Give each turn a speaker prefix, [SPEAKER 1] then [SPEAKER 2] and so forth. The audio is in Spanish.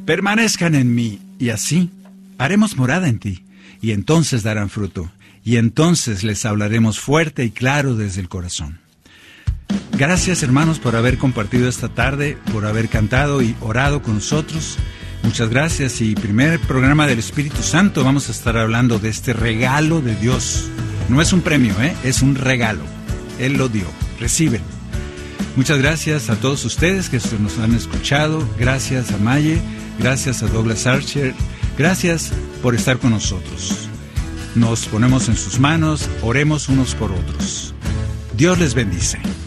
[SPEAKER 1] Permanezcan en mí, y así haremos morada en ti, y entonces darán fruto, y entonces les hablaremos fuerte y claro desde el corazón. Gracias, hermanos, por haber compartido esta tarde, por haber cantado y orado con nosotros. Muchas gracias. Y primer programa del Espíritu Santo, vamos a estar hablando de este regalo de Dios. No es un premio, es un regalo. Él lo dio. Recíbelo. Muchas gracias a todos ustedes que nos han escuchado. Gracias a Maye. Gracias a Douglas Archer. Gracias por estar con nosotros. Nos ponemos en sus manos. Oremos unos por otros. Dios les bendice.